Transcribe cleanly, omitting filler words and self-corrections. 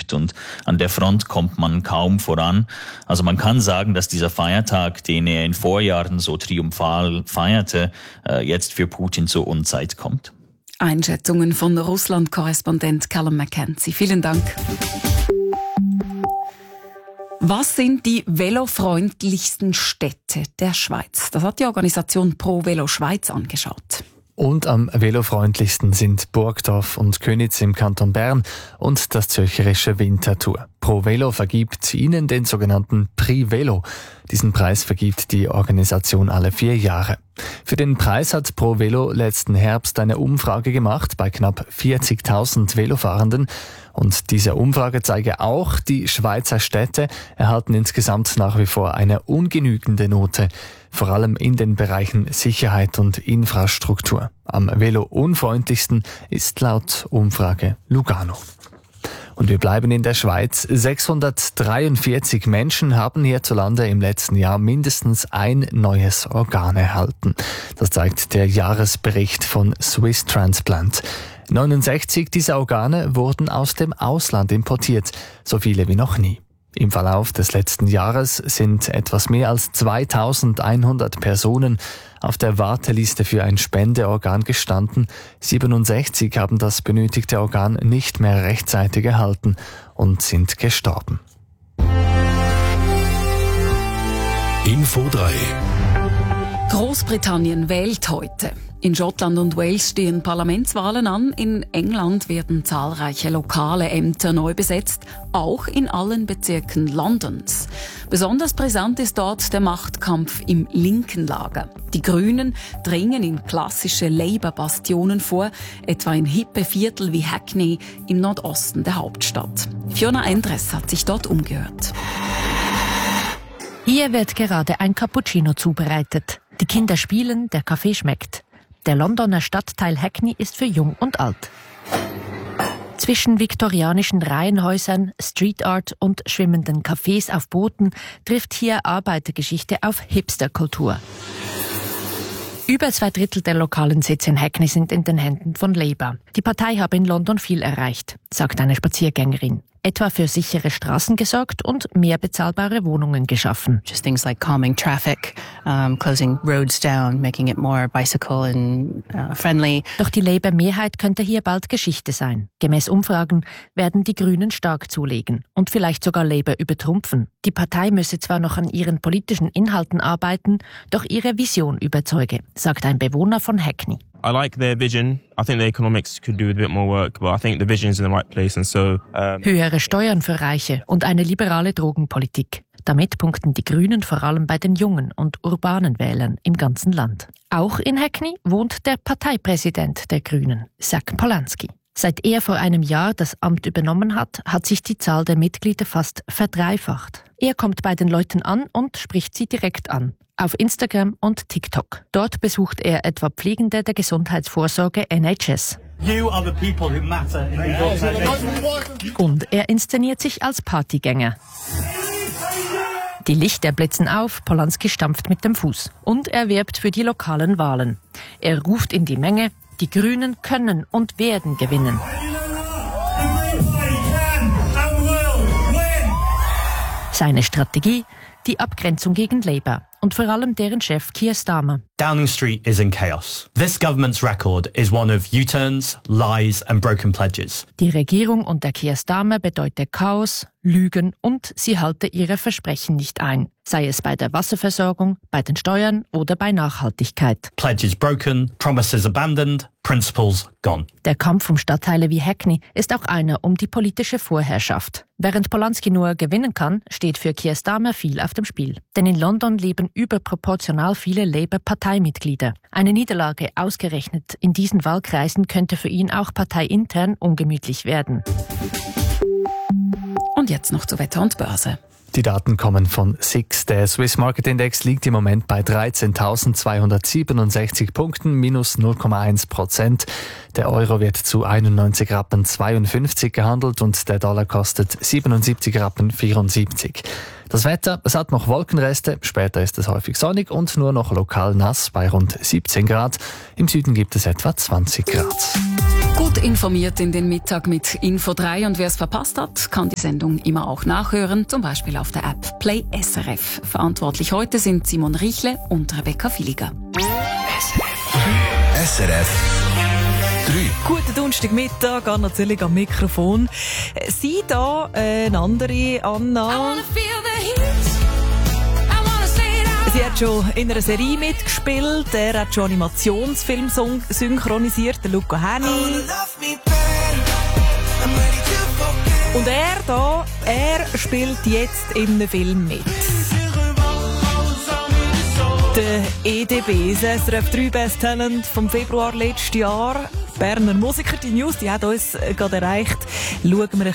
gibt und an der Front kommt man kaum voran. Also man kann sagen, dass dieser Feiertag, den er in Vorjahren so triumphal feierte, jetzt für Putin zur Unzeit kommt. Einschätzungen von Russland-Korrespondent Callum McKenzie. Vielen Dank. Was sind die velofreundlichsten Städte der Schweiz? Das hat die Organisation Pro Velo Schweiz angeschaut. Und am velofreundlichsten sind Burgdorf und Köniz im Kanton Bern und das zürcherische Winterthur. Pro Velo vergibt ihnen den sogenannten Prix Velo. Diesen Preis vergibt die Organisation alle 4 Jahre. Für den Preis hat Pro Velo letzten Herbst eine Umfrage gemacht bei knapp 40.000 Velofahrenden. Und diese Umfrage zeige auch, die Schweizer Städte erhalten insgesamt nach wie vor eine ungenügende Note, vor allem in den Bereichen Sicherheit und Infrastruktur. Am Velo-unfreundlichsten ist laut Umfrage Lugano. Und wir bleiben in der Schweiz. 643 Menschen haben hierzulande im letzten Jahr mindestens ein neues Organ erhalten. Das zeigt der Jahresbericht von Swiss Transplant. 69 dieser Organe wurden aus dem Ausland importiert, so viele wie noch nie. Im Verlauf des letzten Jahres sind etwas mehr als 2100 Personen auf der Warteliste für ein Spendeorgan gestanden. 67 haben das benötigte Organ nicht mehr rechtzeitig erhalten und sind gestorben. Info 3. Großbritannien wählt heute. In Schottland und Wales stehen Parlamentswahlen an. In England werden zahlreiche lokale Ämter neu besetzt, auch in allen Bezirken Londons. Besonders brisant ist dort der Machtkampf im linken Lager. Die Grünen dringen in klassische Labour-Bastionen vor, etwa in hippe Viertel wie Hackney im Nordosten der Hauptstadt. Fiona Endres hat sich dort umgehört. Hier wird gerade ein Cappuccino zubereitet. Die Kinder spielen, der Kaffee schmeckt. Der Londoner Stadtteil Hackney ist für jung und alt. Zwischen viktorianischen Reihenhäusern, Street Art und schwimmenden Cafés auf Booten trifft hier Arbeitergeschichte auf Hipsterkultur. Über 2/3 der lokalen Sitze in Hackney sind in den Händen von Labour. Die Partei habe in London viel erreicht, sagt eine Spaziergängerin. Etwa für sichere Straßen gesorgt und mehr bezahlbare Wohnungen geschaffen. Just things like calming traffic, closing roads down, making it more bicycle and friendly. Doch die Labour-Mehrheit könnte hier bald Geschichte sein. Gemäß Umfragen werden die Grünen stark zulegen und vielleicht sogar Labour übertrumpfen. Die Partei müsse zwar noch an ihren politischen Inhalten arbeiten, doch ihre Vision überzeuge, sagt ein Bewohner von Hackney. I like their vision. I think the economics could do with a bit more work, but I think the vision's in the right place, and so höhere Steuern für Reiche und eine liberale Drogenpolitik. Damit punkten die Grünen vor allem bei den jungen und urbanen Wählern im ganzen Land. Auch in Hackney wohnt der Parteipräsident der Grünen, Zach Polanski. Seit er vor einem Jahr das Amt übernommen hat, hat sich die Zahl der Mitglieder fast verdreifacht. Er kommt bei den Leuten an und spricht sie direkt an. Auf Instagram und TikTok. Dort besucht er etwa Pflegende der Gesundheitsvorsorge NHS. You are the people who matter in the organisation. Und er inszeniert sich als Partygänger. Die Lichter blitzen auf, Polanski stampft mit dem Fuß. Und er wirbt für die lokalen Wahlen. Er ruft in die Menge, die Grünen können und werden gewinnen. Seine Strategie? Die Abgrenzung gegen Labour und vor allem deren Chef Keir Starmer. Downing Street is in chaos. This government's record is one of U-turns, lies and broken pledges. Die Regierung unter Keir Starmer bedeutet Chaos, Lügen und sie halte ihre Versprechen nicht ein. Sei es bei der Wasserversorgung, bei den Steuern oder bei Nachhaltigkeit. Pledges broken, promises abandoned, principles gone. Der Kampf um Stadtteile wie Hackney ist auch einer um die politische Vorherrschaft. Während Polanski nur gewinnen kann, steht für Keir Starmer viel auf dem Spiel. Denn in London leben überproportional viele Labour-Parteimitglieder. Eine Niederlage ausgerechnet in diesen Wahlkreisen könnte für ihn auch parteiintern ungemütlich werden. Und jetzt noch zu Wetter und Börse. Die Daten kommen von SIX. Der Swiss Market Index liegt im Moment bei 13.267 Punkten, minus 0,1%. Der Euro wird zu 91,52 Rappen gehandelt und der Dollar kostet 77,74 Rappen. Das Wetter, es hat noch Wolkenreste, später ist es häufig sonnig und nur noch lokal nass bei rund 17 Grad. Im Süden gibt es etwa 20 Grad. Gut informiert in den Mittag mit Info 3 und wer es verpasst hat, kann die Sendung immer auch nachhören, zum Beispiel auf der App Play SRF. Verantwortlich heute sind Simon Richle und Rebecca Villiger. SRF 3. Guten Donnerstagmittag, Anna Zillig am Mikrofon. Sie da, eine andere Anna. Sie hat schon in einer Serie mitgespielt, er hat schon Animationsfilm synchronisiert, der Luca Henny. Und er spielt jetzt in einem Film mit. Der EDB, das SRF 3 Best Talent vom Februar letzten Jahr. Berner Musiker, die News, die hat uns gerade erreicht. Schauen wir ein